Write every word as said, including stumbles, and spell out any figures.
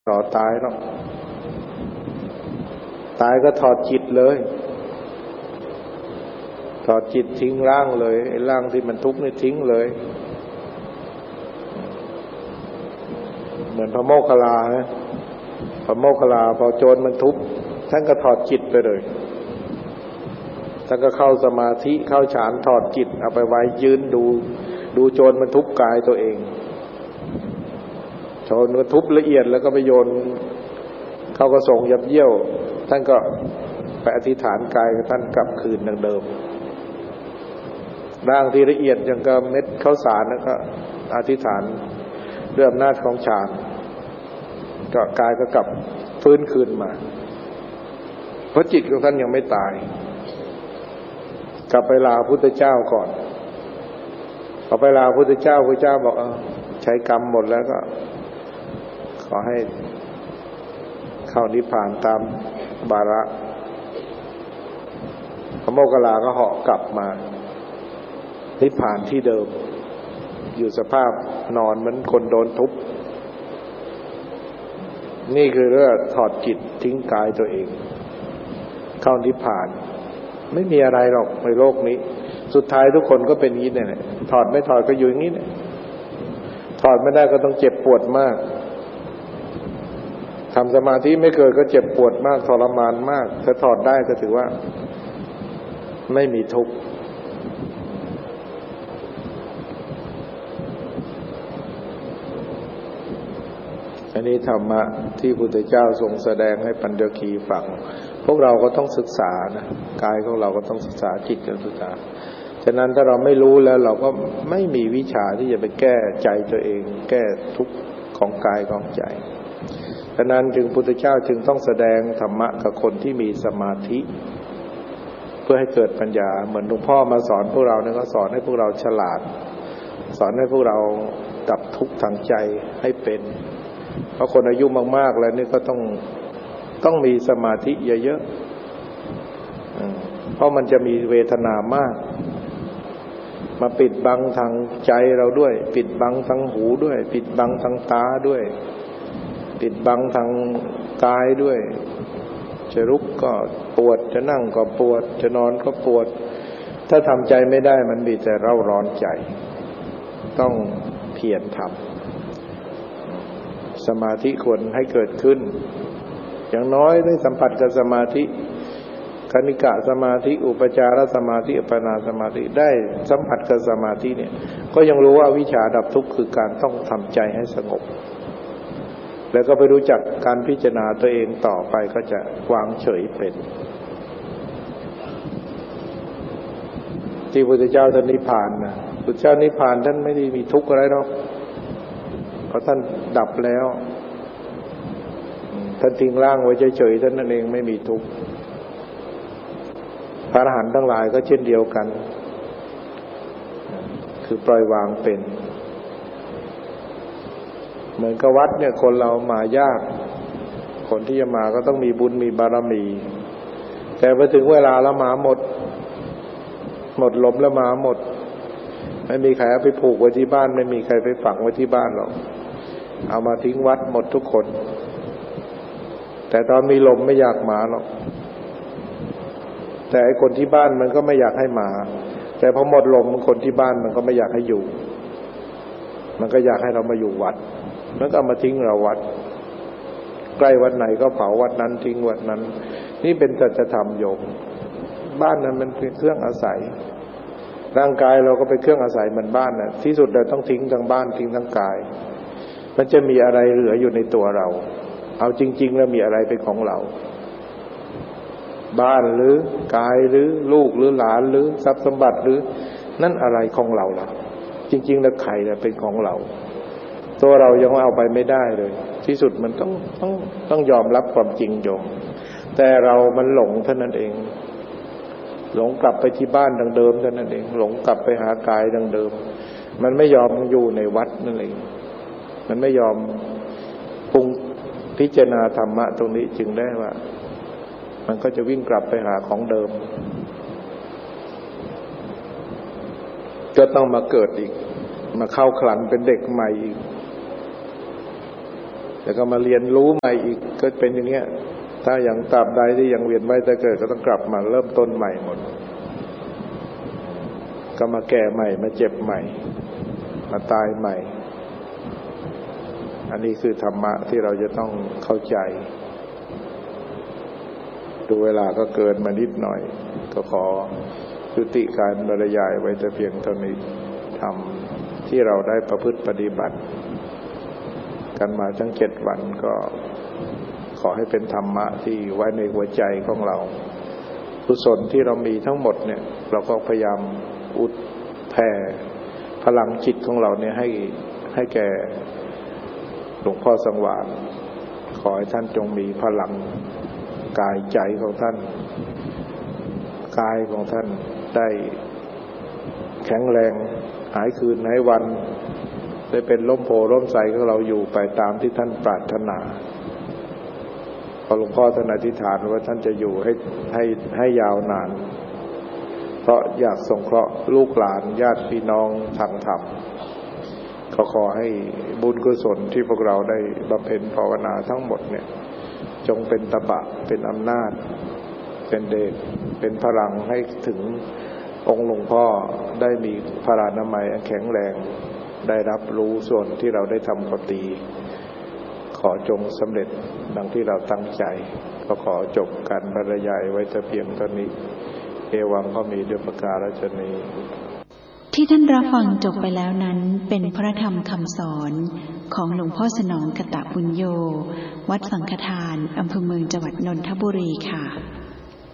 ต่อตายหรอกตายก็ถอดจิตเลยถอดจิตทิ้งร่างเลยไอ้ร่างที่มันทุกข์นี่ทิ้งเลยเหมือนพระโมคคัลลานะพระโมคคัลลาพอโจรมันทุบท่านก็ถอดจิตไปเลยท่านก็เข้าสมาธิเข้าฌานถอดจิตเอาไปไว้ยืนดูดูโจรมันทุบกายตัวเองโจรมันทุบละเอียดแล้วก็ไปโยนเข้ากระสงยับเยี่ยวท่านก็ไปอธิษฐานกายท่านกลับคืนดังเดิมร่างที่ละเอียดอย่างกับเม็ดข้าวสารแล้วก็อธิษฐานด้วยอำนาจของฌานก็กายก็กลับฟื้นคืนมาเพราะจิตของท่านยังไม่ตายกลับไปลาพุทธเจ้าก่อนพอไปลาพุทธเจ้าพุทธเจ้าบอกเออใช้กรรมหมดแล้วก็ขอให้เข้านิพพานตามบาระพระโมคคัลลาก็เหาะกลับมานิพพานที่เดิมอยู่สภาพนอนเหมือนคนโดนทุบนี่คือเรื่องถอดจิตทิ้งกายตัวเองเข้านิพพานไม่มีอะไรหรอกในโลกนี้สุดท้ายทุกคนก็เป็นอย่างนี้เนี่ยถอดไม่ถอดก็อยู่อย่างนี้เนี่ยถอดไม่ได้ก็ต้องเจ็บปวดมากทำสมาธิไม่เกิดก็เจ็บปวดมากทรมานมากถ้าถอดได้ก็ถือว่าไม่มีทุกข์อันนี้ธรรมะที่พุทธเจ้าทรงแสดงให้ปัญจคีฟังพวกเราก็ต้องศึกษานะกายของเราก็ต้องศึกษาจิตก็ศึกษาฉะนั้นถ้าเราไม่รู้แล้วเราก็ไม่มีวิชาที่จะไปแก้ใจตัวเองแก้ทุกข์ของกายของใจฉะนั้นจึงพุทธเจ้าจึงต้องแสดงธรรมะกับคนที่มีสมาธิเพื่อให้เกิดปัญญาเหมือนหลวงพ่อมาสอนพวกเราเนี่ยก็สอนให้พวกเราฉลาดสอนให้พวกเราดับทุกข์ทางใจให้เป็นเพราะคนอายุมากๆแล้วนี่ก็ต้องต้องมีสมาธิเยอะๆเพราะมันจะมีเวทนามากมาปิดบังทางใจเราด้วยปิดบังทางหูด้วยปิดบังทางตาด้วยปิดบังทางกายด้วยจะลุกก็ปวดจะนั่งก็ปวดจะนอนก็ปวดถ้าทำใจไม่ได้มันมีแต่เร่าร้อนใจต้องเพียรทำสมาธิควรให้เกิดขึ้นอย่างน้อยได้สัมผัสกับสมาธิคณิกะสมาธิอุปจารสมาธิอัปปนาสมาธิได้สัมผัสกับสมาธิเนี่ยก็ยังรู้ว่าวิชาดับทุกข์คือการต้องทำใจให้สงบแล้วก็ไปรู้จักการพิจารณาตัวเองต่อไปก็จะวางเฉยเป็นที่พระพุทธเจ้าท่านนิพพานนะพระพุทธเจ้านิพพานท่านไม่ได้มีทุกข์อะไรหรอกเพราะท่านดับแล้วท่านทิ้งร่างไว้เฉยๆท่านนั่นเองไม่มีทุกข์พระอรหันต์ทั้งหลายก็เช่นเดียวกันคือปล่อยวางเป็นเหมือนกับวัดเนี่ยคนเรามายากคนที่จะมาก็ต้องมีบุญมีบารมีแต่พอถึงเวลาแล้วมาหมดหมดลมแล้วมาหมดไม่มีใครเอาไปผูกไว้ที่บ้านไม่มีใครไปฝังไว้ที่บ้านหรอกเอามาทิ้งวัดหมดทุกคนแต่ตอนมีลมไม่อยากมาหรอกแต่ไอ้คนที่บ้านมันก็ไม่อยากให้มาแต่พอหมดลมคนที่บ้านมันก็ไม่อยากให้อยู่มันก็อยากให้เรามาอยู่วัดมันก็มาทิ้งเราวัดใกล้วัดไหนก็เผาวัดนั้นทิ้งวัดนั้นนี่เป็นสัจธรรมโยมบ้านนั้นมันเป็นเครื่องอาศัยร่างกายเราก็เป็นเครื่องอาศัยเหมือนบ้านน่ะที่สุดเราต้องทิ้งทั้งบ้านทิ้งทั้งกายมันจะมีอะไรเหลืออยู่ในตัวเราเอาจริงๆแล้วมีอะไรเป็นของเราบ้านหรือกายหรือลูกหรือหลานหรือทรัพย์สมบัติหรือนั่นอะไรของเราล่ะจริงๆแล้วใครน่ะเป็นของเราตัวเรายังเอาไปไม่ได้เลยที่สุดมันต้องต้องต้องยอมรับความจริงโยมแต่เรามันหลงเท่านั้นเองหลงกลับไปที่บ้านดังเดิมเท่านั้นเองหลงกลับไปหากายดังเดิมมันไม่ยอมอยู่ในวัดนั่นเองมันไม่ยอมปรุงพิจารณาธรรมะตรงนี้จึงได้ว่ามันก็จะวิ่งกลับไปหาของเดิมก็ต้องมาเกิดอีกมาเข้าคลันเป็นเด็กใหม่อีกแล้วก็มาเรียนรู้ใหม่อีกก็เป็นอย่างเงี้ยถ้าอย่างตราบใดที่ยังเวียนว่ายตายเกิดก็ต้องกลับมาเริ่มต้นใหม่หมดก็มาแก่ใหม่มาเจ็บใหม่มาตายใหม่อันนี้คือธรรมะที่เราจะต้องเข้าใจดูเวลาก็เกินมานิดหน่อยก็ขอยุติการบรรยายไว้แต่เพียงเท่านี้ทำที่เราได้ประพฤติปฏิบัติกันมาทั้งเจ็ดวันก็ขอให้เป็นธรรมะที่ไว้ในหัวใจของเรากุศลที่เรามีทั้งหมดเนี่ยเราก็พยายามอุดแผ่พลังจิตของเราเนี่ยให้ให้แก่หลวงพ่อสังวาสขอให้ท่านจงมีพลังกายใจของท่านกายของท่านได้แข็งแรงหายคืนหายวันได้เป็นร่มโพร่มไทรของเราอยู่ไปตามที่ท่านปรารถนาพอหลวงพ่อท่านอธิษฐานว่าท่านจะอยู่ให้ให้ให้ยาวนานเพราะอยากสงเคราะห์ลูกหลานญาติพี่น้องทางธรรมก็ขอให้บุญกุศลที่พวกเราได้บำเพ็ญภาวนาทั้งหมดเนี่ยจงเป็นตบะเป็นอำนาจเป็นเดชเป็นพลังให้ถึงองค์หลวงพ่อได้มีพลานามัยแข็งแรงได้รับรู้ส่วนที่เราได้ทำความดีขอจงสำเร็จดังที่เราตั้งใจก็ขอจบการบรรยายไว้แต่เพียงเท่านี้เอวังก็มีด้วยประการฉะนี้ที่ท่านรับฟังจบไปแล้วนั้นเป็นพระธรรมคำสอนของหลวงพ่อสนองกตบุญโยวัดสังฆทานอำเภอเมืองจังหวัดนนทบุรีค่ะ